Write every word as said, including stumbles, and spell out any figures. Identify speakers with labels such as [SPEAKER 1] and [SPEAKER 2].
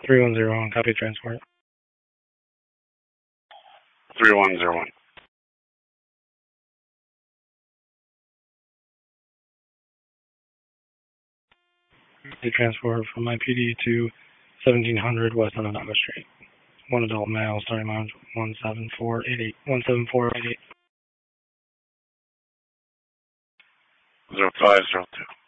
[SPEAKER 1] three one zero one, copy transport.
[SPEAKER 2] three one zero one.
[SPEAKER 1] Copy transport from my P D to seventeen hundred West Onondaga Street. One adult male, starting mileage one seven four eight eight. one seven four eight eight.
[SPEAKER 2] zero five zero two.